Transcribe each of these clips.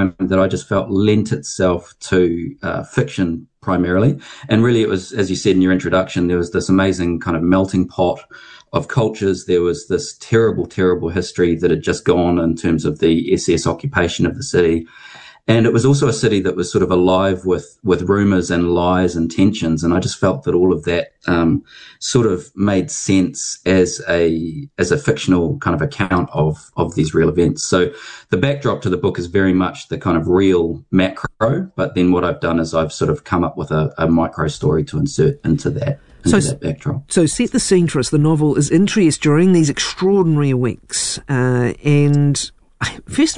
time that I just felt lent itself to fiction primarily. And really it was, as you said in your introduction, there was this amazing kind of melting pot of cultures. There was this terrible, terrible history that had just gone in terms of the SS occupation of the city. And it was also a city that was sort of alive with rumours and lies and tensions. And I just felt that all of that sort of made sense as a fictional kind of account of these real events. So the backdrop to the book is very much the kind of real macro, but then what I've done is I've sort of come up with a micro story to insert into that. That backdrop. So set the scene for us. The novel is in Trieste during these extraordinary weeks. And first,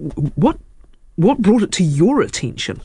what brought it to your attention?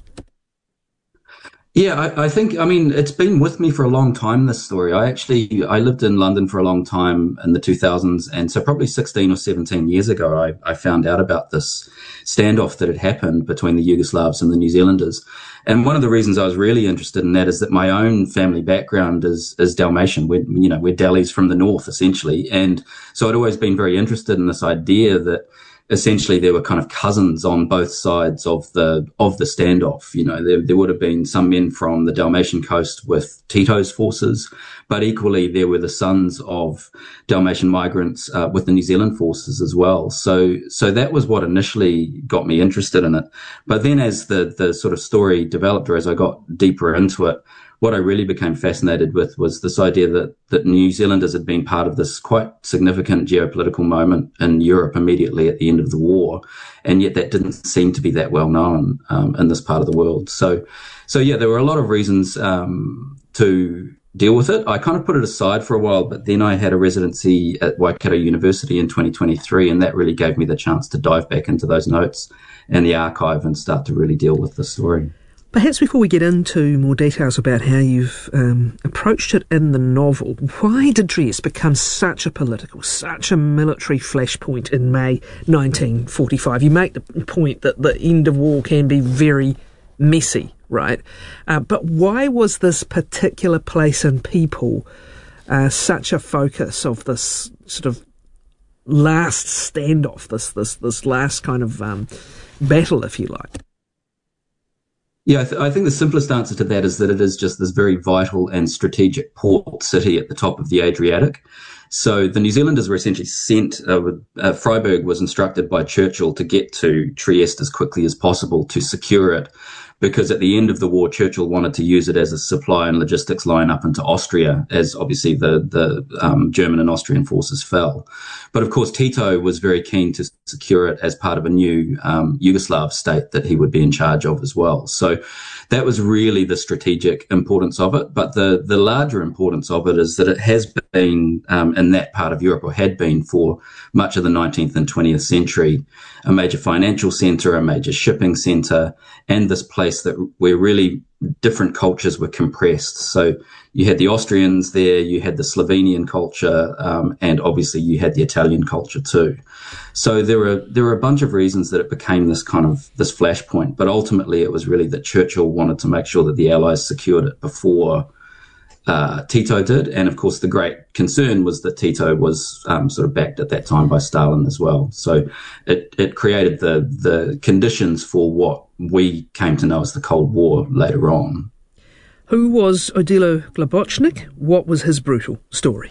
Yeah, I think, it's been with me for a long time, this story. I lived in London for a long time in the 2000s, and so probably 16 or 17 years ago, I found out about this standoff that had happened between the Yugoslavs and the New Zealanders. And one of the reasons I was really interested in that is that my own family background is Dalmatian. We're Dallies from the north, essentially. And so I'd always been very interested in this idea that essentially there were kind of cousins on both sides of the standoff. There would have been some men from the Dalmatian coast with Tito's forces, but equally there were the sons of Dalmatian migrants with the New Zealand forces as well. So that was what initially got me interested in it. But then as the sort of story developed, or as I got deeper into it, what I really became fascinated with was this idea that New Zealanders had been part of this quite significant geopolitical moment in Europe immediately at the end of the war, and yet that didn't seem to be that well known in this part of the world. So yeah, there were a lot of reasons to deal with it. I kind of put it aside for a while, but then I had a residency at Waikato University in 2023, and that really gave me the chance to dive back into those notes and the archive and start to really deal with the story. Perhaps before we get into more details about how you've approached it in the novel, why did Trieste become such a military flashpoint in May 1945? You make the point that the end of war can be very messy, right? But why was this particular place and people such a focus of this sort of last standoff, this last kind of battle, if you like? Yeah, I think the simplest answer to that is that it is just this very vital and strategic port city at the top of the Adriatic. So the New Zealanders were essentially sent, Freiburg was instructed by Churchill to get to Trieste as quickly as possible to secure it, because at the end of the war, Churchill wanted to use it as a supply and logistics line up into Austria, as obviously the German and Austrian forces fell. But of course, Tito was very keen to secure it as part of a new Yugoslav state that he would be in charge of as well. So that was really the strategic importance of it. But the larger importance of it is that it has been in that part of Europe, or had been for much of the 19th and 20th century, a major financial centre, a major shipping centre, and this place where really different cultures were compressed. So you had the Austrians there, you had the Slovenian culture, and obviously you had the Italian culture too. So there were a bunch of reasons that it became this flashpoint, but ultimately it was really that Churchill wanted to make sure that the Allies secured it before Tito did. And of course the great concern was that Tito was sort of backed at that time by Stalin as well. So it created the conditions for what we came to know as the Cold War later on. Who was Odilo Globocnik? What was his brutal story?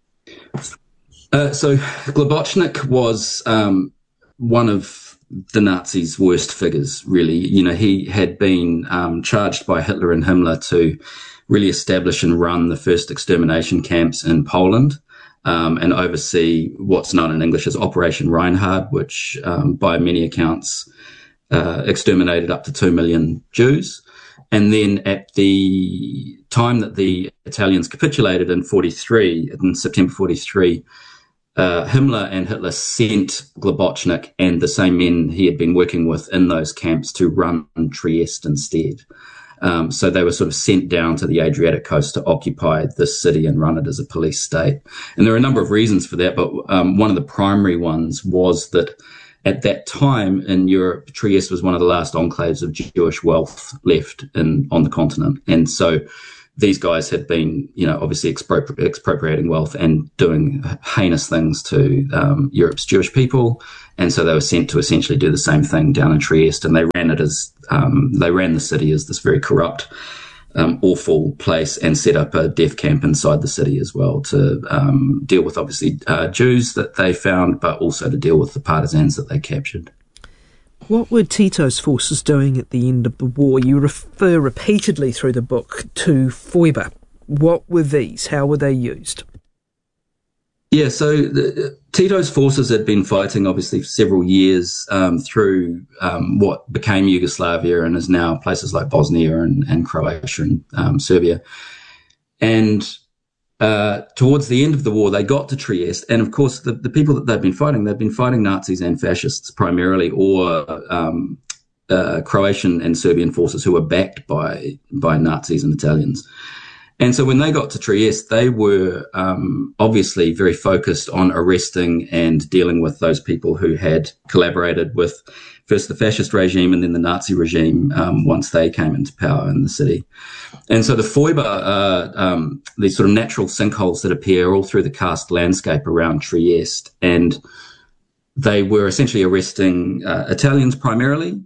So Globocnik was one of the Nazis' worst figures, really. He had been charged by Hitler and Himmler to really establish and run the first extermination camps in Poland, and oversee what's known in English as Operation Reinhard, which by many accounts exterminated up to 2 million Jews. And then at the time that the Italians capitulated in September 43, Himmler and Hitler sent Globocnik and the same men he had been working with in those camps to run Trieste instead. So they were sort of sent down to the Adriatic coast to occupy this city and run it as a police state. And there are a number of reasons for that, but one of the primary ones was that at that time in Europe, Trieste was one of the last enclaves of Jewish wealth left on the continent. And so these guys had been, obviously expropriating wealth and doing heinous things to Europe's Jewish people. And so they were sent to essentially do the same thing down in Trieste. And they ran the city as this very corrupt, awful place, and set up a death camp inside the city as well to deal with, obviously, Jews that they found, but also to deal with the partisans that they captured. What were Tito's forces doing at the end of the war? You refer repeatedly through the book to Foiba. What were these? How were they used? Yeah, so Tito's forces had been fighting, obviously, for several years through what became Yugoslavia and is now places like Bosnia and Croatia and Serbia. And towards the end of the war, they got to Trieste. And, of course, the people that they've been fighting Nazis and fascists primarily, or Croatian and Serbian forces who were backed by Nazis and Italians. And so when they got to Trieste, they were obviously very focused on arresting and dealing with those people who had collaborated with first the fascist regime and then the Nazi regime once they came into power in the city. And so the Foiba, these sort of natural sinkholes that appear all through the karst landscape around Trieste, and they were essentially arresting Italians primarily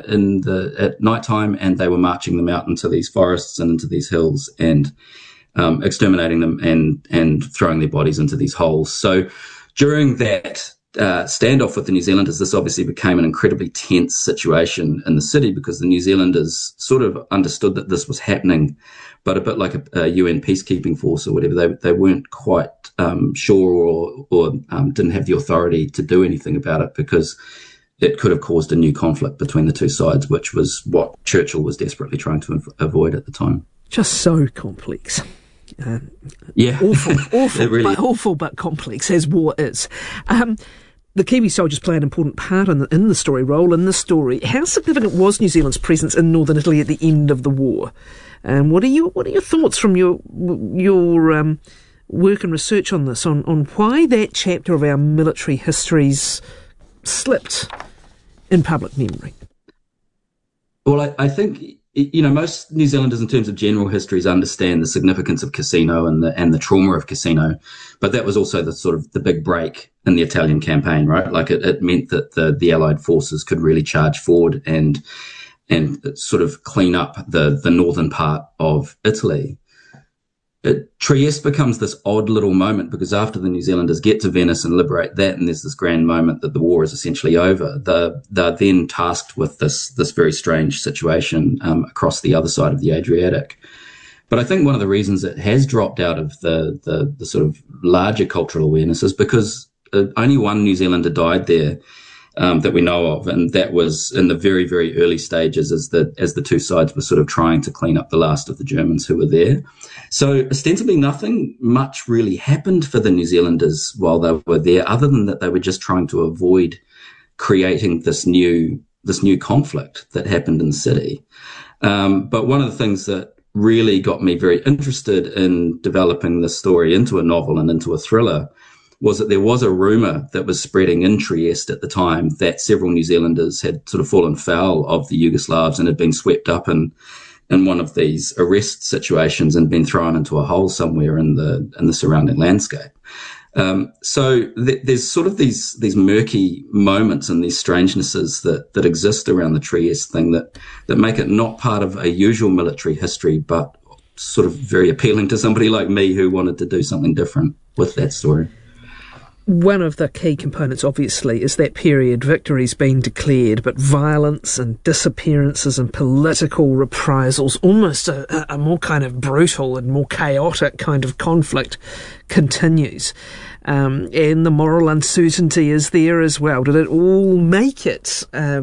at nighttime, and they were marching them out into these forests and into these hills and exterminating them and throwing their bodies into these holes. So during that standoff with the New Zealanders, this obviously became an incredibly tense situation in the city because the New Zealanders sort of understood that this was happening, but a bit like a UN peacekeeping force or whatever, they weren't quite sure or didn't have the authority to do anything about it because it could have caused a new conflict between the two sides, which was what Churchill was desperately trying to avoid at the time. Just so complex. Yeah. Awful, really awful but complex, as war is. The Kiwi soldiers play an important part in the story, role in the story. How significant was New Zealand's presence in northern Italy at the end of the war? What are your thoughts from your work and research on this, on why that chapter of our military histories slipped in public memory? Well, I think, most New Zealanders in terms of general histories understand the significance of Cassino and the trauma of Cassino, but that was also the sort of the big break in the Italian campaign, right? Like it meant that the Allied forces could really charge forward and sort of clean up the northern part of Italy. Trieste becomes this odd little moment because after the New Zealanders get to Venice and liberate that, and there's this grand moment that the war is essentially over, they're then tasked with this very strange situation across the other side of the Adriatic. But I think one of the reasons it has dropped out of the sort of larger cultural awareness is because only one New Zealander died there that we know of, and that was in the very, very early stages as the two sides were sort of trying to clean up the last of the Germans who were there. So ostensibly nothing much really happened for the New Zealanders while they were there, other than that they were just trying to avoid creating this new conflict that happened in the city. But one of the things that really got me very interested in developing this story into a novel and into a thriller was that there was a rumour that was spreading in Trieste at the time that several New Zealanders had sort of fallen foul of the Yugoslavs and had been swept up in one of these arrest situations and been thrown into a hole somewhere in the surrounding landscape. So there's sort of these murky moments and these strangenesses that exist around the Trieste thing that make it not part of a usual military history, but sort of very appealing to somebody like me who wanted to do something different with that story. One of the key components, obviously, is that period victory's been declared, but violence and disappearances and political reprisals, almost a more kind of brutal and more chaotic kind of conflict continues. And the moral uncertainty is there as well. Did it all make it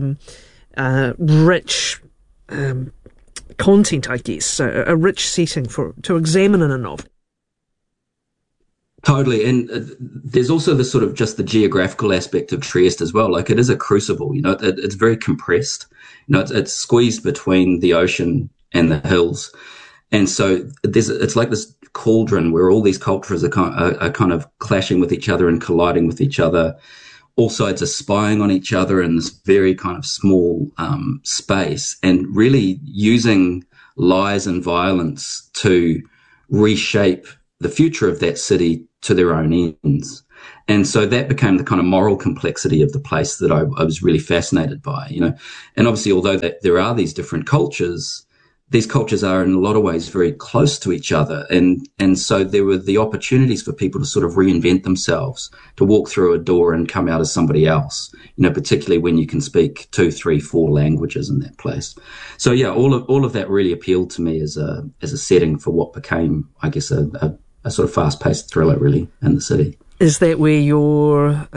rich content, I guess, a rich setting to examine in a novel? Totally. And there's also the sort of just the geographical aspect of Trieste as well. Like it is a crucible, it's very compressed. It's squeezed between the ocean and the hills. And so it's like this cauldron where all these cultures are kind of clashing with each other and colliding with each other. All sides are spying on each other in this very kind of small space and really using lies and violence to reshape the future of that city to their own ends. And so that became the kind of moral complexity of the place that I was really fascinated by, And obviously, although there are these different cultures, these cultures are in a lot of ways very close to each other. And so there were the opportunities for people to sort of reinvent themselves, to walk through a door and come out as somebody else, particularly when you can speak 2, 3, 4 languages in that place. So yeah, all of that really appealed to me as a setting for what became, I guess, a sort of fast-paced thriller really in the city. Is that where your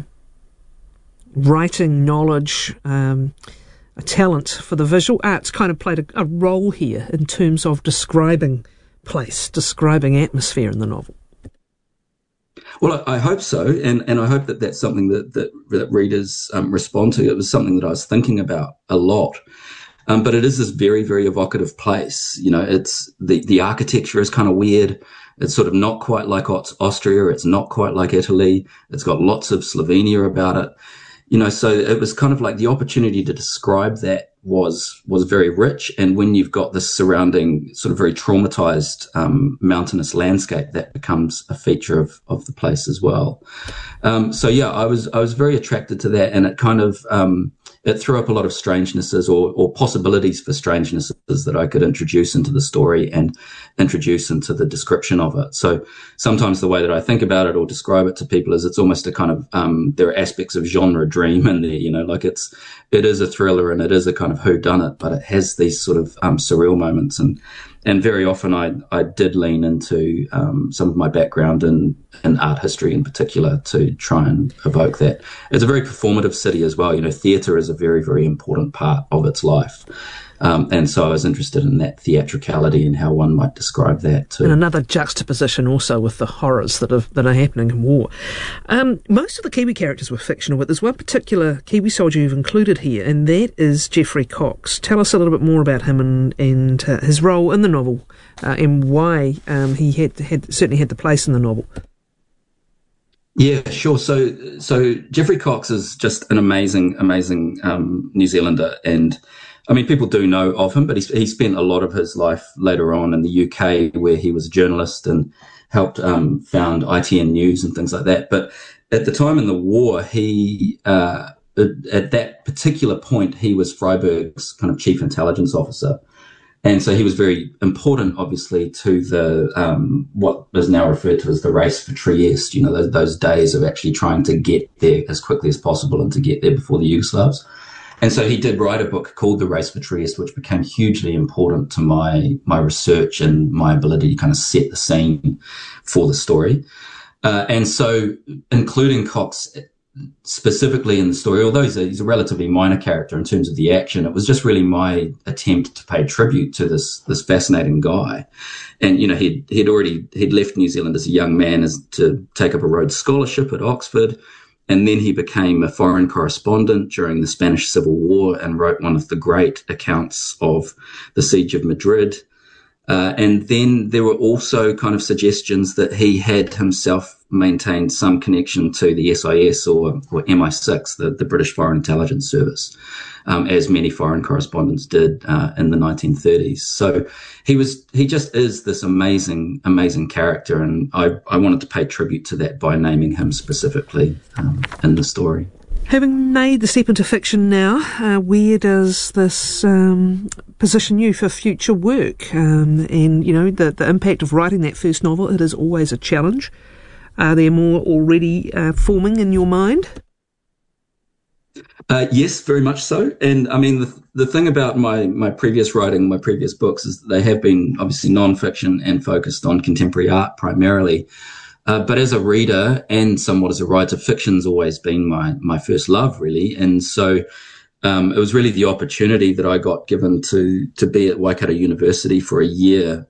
writing knowledge, a talent for the visual arts kind of played a role here in terms of describing place, describing atmosphere in the novel? Well, I hope so, and I hope that that's something that readers respond to. It was something that I was thinking about a lot. But it is this very, very evocative place. It's the architecture is kind of weird. It's sort of not quite like Austria. It's not quite like Italy. It's got lots of Slovenia about it. So it was kind of like the opportunity to describe that was very rich. And when you've got this surrounding sort of very traumatized mountainous landscape, that becomes a feature of the place as well. So yeah, I was very attracted to that, and it kind of it threw up a lot of strangenesses or possibilities for strangenesses that I could introduce into the story and introduce into the description of it. So sometimes the way that I think about it or describe it to people is it's almost a kind of there are aspects of genre dream in there, like it is a thriller and it is a kind of whodunit, but it has these sort of surreal moments, and very often I did lean into some of my background in art history in particular to try and evoke that. It's a very performative city as well. Theatre is a very, very important part of its life. And so I was interested in that theatricality and how one might describe that too. And another juxtaposition also with the horrors that are happening in war. Most of the Kiwi characters were fictional, but there's one particular Kiwi soldier you've included here, and that is Geoffrey Cox. Tell us a little bit more about him and his role in the novel, and why he certainly had the place in the novel. Yeah, sure. So Geoffrey Cox is just an amazing New Zealander, and I mean, people do know of him, but he spent a lot of his life later on in the UK, where he was a journalist and helped found ITN News and things like that. But at the time in the war, he at that particular point, he was Freiburg's kind of chief intelligence officer. And so he was very important, obviously, to the what is now referred to as the race for Trieste, those days of actually trying to get there as quickly as possible and to get there before the Yugoslavs. And so he did write a book called The Race for Trieste, which became hugely important to my research and my ability to kind of set the scene for the story. And so including Cox specifically in the story, although he's a relatively minor character in terms of the action, it was just really my attempt to pay tribute to this fascinating guy. And, he'd left New Zealand as a young man to take up a Rhodes Scholarship at Oxford. And then he became a foreign correspondent during the Spanish Civil War and wrote one of the great accounts of the Siege of Madrid. And then there were also kind of suggestions that he had himself maintained some connection to the SIS or MI6, the British Foreign Intelligence Service, as many foreign correspondents did in the 1930s. So he just is this amazing, amazing character, and I wanted to pay tribute to that by naming him specifically in the story. Having made the step into fiction now, where does this position you for future work? And, the impact of writing that first novel, it is always a challenge. Are there more already forming in your mind? Yes, very much so. And I mean, the thing about my previous writing, my previous books, is that they have been obviously non-fiction and focused on contemporary art primarily. But as a reader and somewhat as a writer, fiction's always been my first love, really. And so it was really the opportunity that I got given to be at Waikato University for a year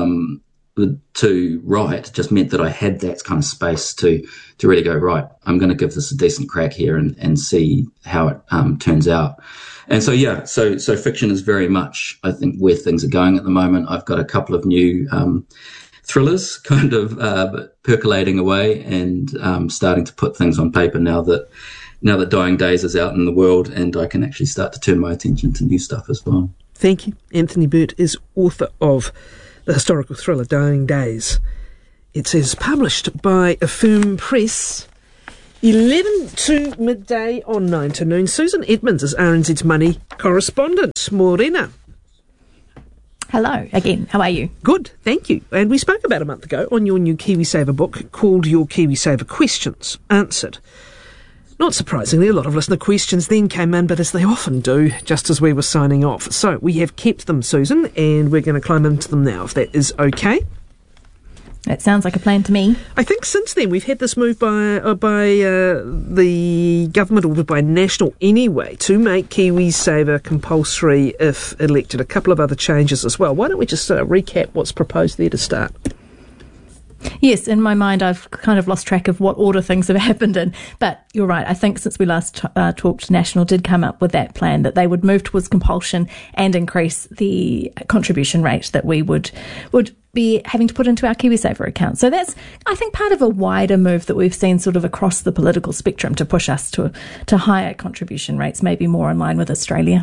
to write. Just meant that I had that kind of space to really go, right, I'm going to give this a decent crack here and see how it turns out. And so, yeah, so fiction is very much, I think, where things are going at the moment. I've got a couple of new thrillers kind of percolating away and starting to put things on paper now that Dying Days is out in the world, and I can actually start to turn my attention to new stuff as well. Thank you. Anthony Burt is author of the historical thriller Dying Days. It is published by Affirm Press. 11 to midday on 9 to noon. Susan Edmonds is RNZ's money correspondent. Morena. Hello again. How are you? Good, thank you. And we spoke about a month ago on your new KiwiSaver book called Your KiwiSaver Questions Answered. Not surprisingly, a lot of listener questions then came in, but as they often do, just as we were signing off. So we have kept them, Susan, and we're going to climb into them now, if that is okay. That sounds like a plan to me. I think since then we've had this move by the government, or by National anyway, to make KiwiSaver compulsory if elected. A couple of other changes as well. Why don't we just recap what's proposed there to start? Yes, in my mind I've kind of lost track of what order things have happened in. But you're right, I think since we last talked, National did come up with that plan that they would move towards compulsion and increase the contribution rate that we would be having to put into our KiwiSaver account. So that's, I think, part of a wider move that we've seen sort of across the political spectrum to push us to higher contribution rates, maybe more in line with Australia.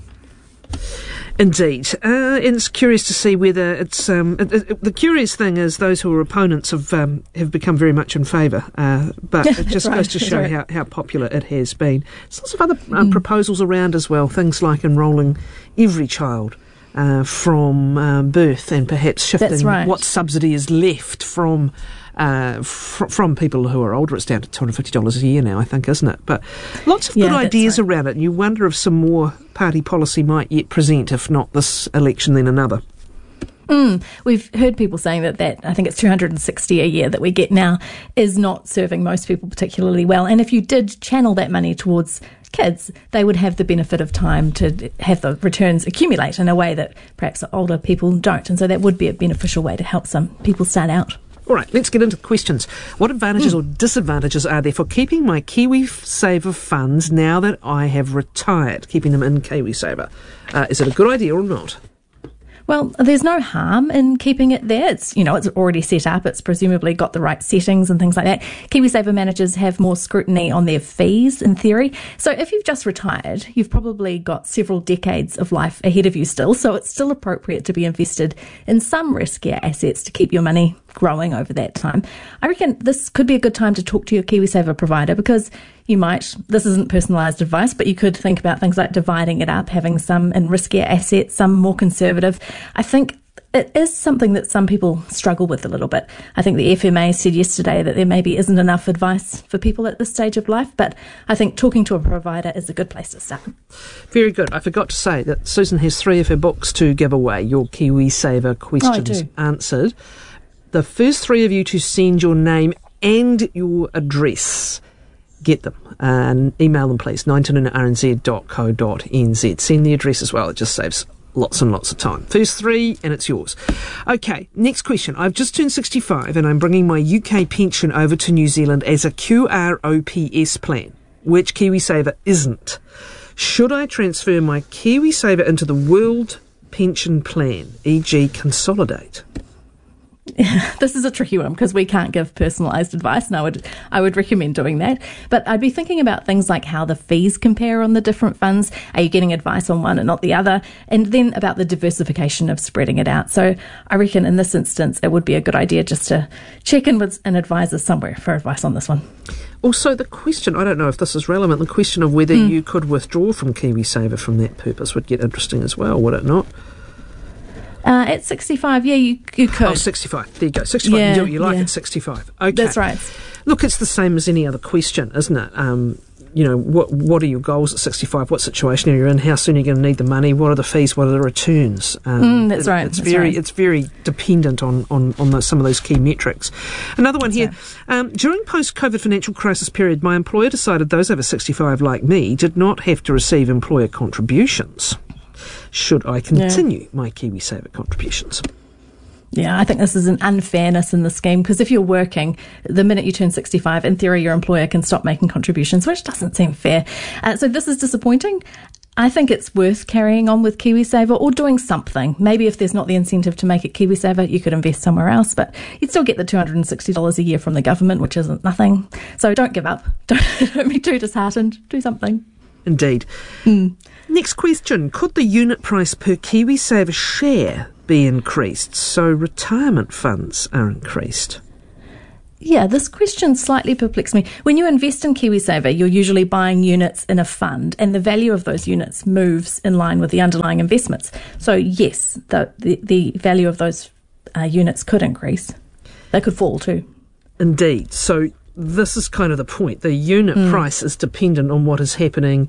Indeed. And it's curious to see whether it's... the curious thing is those who are opponents have become very much in favour, but it just goes to show how popular it has been. There's lots of other proposals around as well, things like enrolling every child from birth, and perhaps shifting what subsidy is left from people who are older. It's down to $250 a year now, I think, isn't it? But lots of good ideas around it, and you wonder if some more party policy might yet present, if not this election, then another. We've heard people saying that I think it's $260 a year that we get now is not serving most people particularly well. And if you did channel that money towards kids, they would have the benefit of time to have the returns accumulate in a way that perhaps older people don't. And so that would be a beneficial way to help some people start out. All right, let's get into the questions. What advantages or disadvantages are there for keeping my KiwiSaver funds now that I have retired, keeping them in KiwiSaver? Is it a good idea or not? Well, there's no harm in keeping it there. It's already set up. It's presumably got the right settings and things like that. KiwiSaver managers have more scrutiny on their fees, in theory. So if you've just retired, you've probably got several decades of life ahead of you still. So it's still appropriate to be invested in some riskier assets to keep your money growing over that time. I reckon this could be a good time to talk to your KiwiSaver provider, because this isn't personalised advice, but you could think about things like dividing it up, having some in riskier assets, some more conservative. I think it is something that some people struggle with a little bit. I think the FMA said yesterday that there maybe isn't enough advice for people at this stage of life, but I think talking to a provider is a good place to start. Very good. I forgot to say that Susan has 3 of her books to give away, Your KiwiSaver Questions Answered. The first 3 of you to send your name and your address, get them and email them, please. 9to-noon@rnz.co.nz. Send the address as well. It just saves lots and lots of time. First 3 and it's yours. Okay, next question. I've just turned 65 and I'm bringing my UK pension over to New Zealand as a QROPS plan, which KiwiSaver isn't. Should I transfer my KiwiSaver into the World Pension Plan, e.g. consolidate? This is a tricky one because we can't give personalised advice, and I would recommend doing that. But I'd be thinking about things like how the fees compare on the different funds. Are you getting advice on one and not the other? And then about the diversification of spreading it out. So I reckon in this instance it would be a good idea just to check in with an advisor somewhere for advice on this one. Also, the question, I don't know if this is relevant, the question of whether you could withdraw from KiwiSaver from that purpose would get interesting as well, would it not? At 65, you could. Oh, 65. There you go. 65. You do what you like at 65. Okay. That's right. Look, it's the same as any other question, isn't it? What are your goals at 65? What situation are you in? How soon are you going to need the money? What are the fees? What are the returns? That's right. It's very dependent on some of those key metrics. Another one here. During post-COVID financial crisis period, my employer decided those over 65 like me did not have to receive employer contributions. Should I continue my KiwiSaver contributions? Yeah, I think this is an unfairness in the scheme, because if you're working, the minute you turn 65, in theory, your employer can stop making contributions, which doesn't seem fair. So this is disappointing. I think it's worth carrying on with KiwiSaver or doing something. Maybe if there's not the incentive to make it KiwiSaver, you could invest somewhere else, but you'd still get the $260 a year from the government, which isn't nothing. So don't give up. Don't be too disheartened. Do something. Indeed. Next question. Could the unit price per KiwiSaver share be increased so retirement funds are increased? Yeah, this question slightly perplexed me. When you invest in KiwiSaver, you're usually buying units in a fund, and the value of those units moves in line with the underlying investments. So yes, the value of those units could increase. They could fall too. Indeed. So this is kind of the point. The unit price is dependent on what is happening,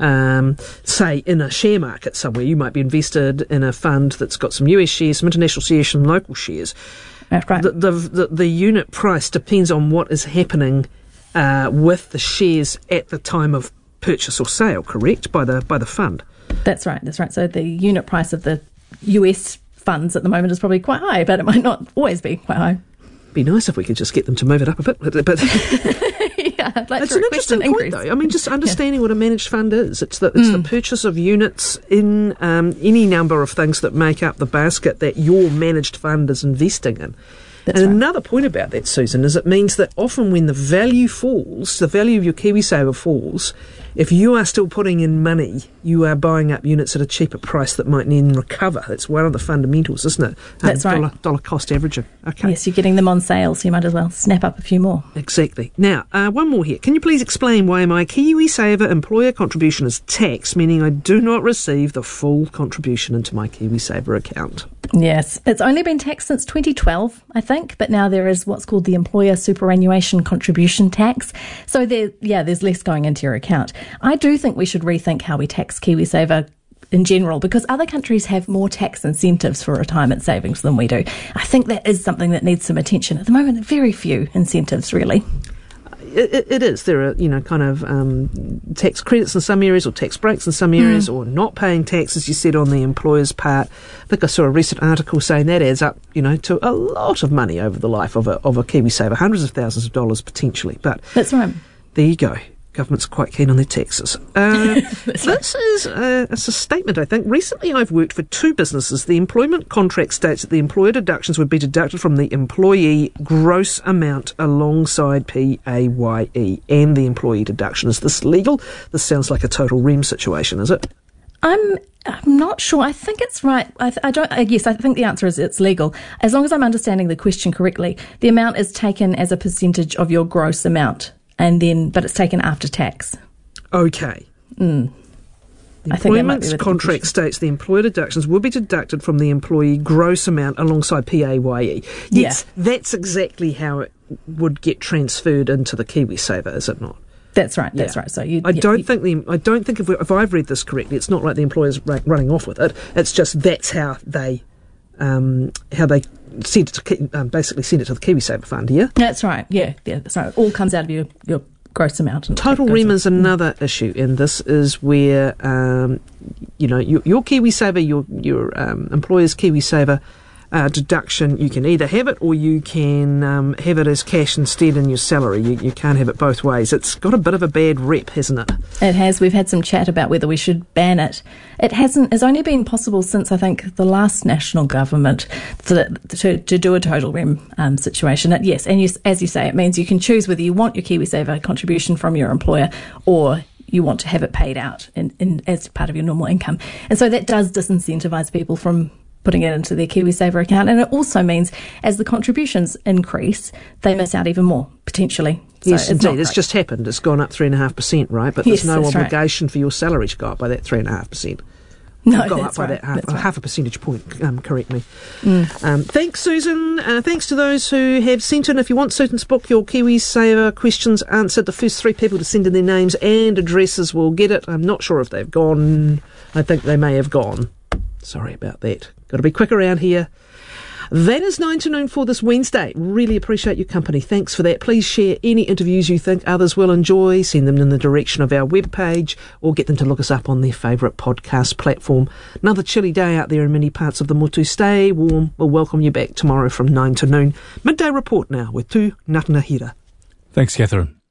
say, in a share market somewhere. You might be invested in a fund that's got some US shares, some international shares, some local shares. That's right. The unit price depends on what is happening with the shares at the time of purchase or sale, correct, by the fund. That's right. So the unit price of the US funds at the moment is probably quite high, but it might not always be quite high. Be nice if we could just get them to move it up a bit. But yeah, I'd like it's to an interesting point, though. I mean, just understanding what a managed fund is. It's the purchase of units in any number of things that make up the basket that your managed fund is investing in. That's and right. Another point about that, Susan, is it means that often when the value falls, the value of your KiwiSaver falls, if you are still putting in money, you are buying up units at a cheaper price that might then recover. It's one of the fundamentals, isn't it? That's right. Dollar cost averaging. Okay. Yes, you're getting them on sale, so you might as well snap up a few more. Exactly. Now, one more here. Can you please explain why my KiwiSaver employer contribution is taxed, meaning I do not receive the full contribution into my KiwiSaver account? Yes, it's only been taxed since 2012, I think, but now there is what's called the employer superannuation contribution tax. So there's less going into your account. I do think we should rethink how we tax KiwiSaver in general, because other countries have more tax incentives for retirement savings than we do. I think that is something that needs some attention. At the moment, very few incentives, really. It is. There are, kind of tax credits in some areas or tax breaks in some areas or not paying tax, as you said, on the employer's part. I think I saw a recent article saying that adds up, to a lot of money over the life of a KiwiSaver, hundreds of thousands of dollars potentially. But that's right. There you go. Government's quite keen on their taxes. This is a statement, I think. Recently I've worked for two businesses. The employment contract states that the employer deductions would be deducted from the employee gross amount alongside PAYE and the employee deduction. Is this legal? This sounds like a total REM situation, is it? I'm not sure. I think it's right. Yes, I think the answer is it's legal. As long as I'm understanding the question correctly, the amount is taken as a percentage of your gross amount. But it's taken after tax. Okay. The employment's contract states the employer deductions will be deducted from the employee gross amount alongside PAYE. Yes, that's exactly how it would get transferred into the KiwiSaver, is it not? That's right. That's right. So I don't think if I've read this correctly, it's not like the employer's running off with it. It's just that's how they send it to basically send it to the KiwiSaver fund. Yeah, that's right. Yeah, that's right. It all comes out of your gross amount. Total REM is another issue, and this is where your KiwiSaver, your employer's KiwiSaver deduction, you can either have it or you can have it as cash instead in your salary. You can't have it both ways. It's got a bit of a bad rep, hasn't it? It has. We've had some chat about whether we should ban it. It's only been possible since, I think, the last national government to do a total REM situation. Yes, and as you say, it means you can choose whether you want your KiwiSaver contribution from your employer or you want to have it paid out as part of your normal income. And so that does disincentivise people from putting it into their KiwiSaver account. And it also means as the contributions increase, they miss out even more, potentially. So yes, indeed. It's just happened. It's gone up 3.5%, right? But there's no obligation for your salary to go up by that 3.5%. No, go up by that half a percentage point, correct me. Thanks, Susan. Thanks to those who have sent in. If you want Susan's book, your KiwiSaver questions answered, the first 3 people to send in their names and addresses will get it. I'm not sure if they've gone. I think they may have gone. Sorry about that. Got to be quick around here. That is 9 to noon for this Wednesday. Really appreciate your company. Thanks for that. Please share any interviews you think others will enjoy. Send them in the direction of our webpage or get them to look us up on their favourite podcast platform. Another chilly day out there in many parts of the Motu. Stay warm. We'll welcome you back tomorrow from 9 to noon. Midday report now with Tu Natanahira. Thanks, Catherine.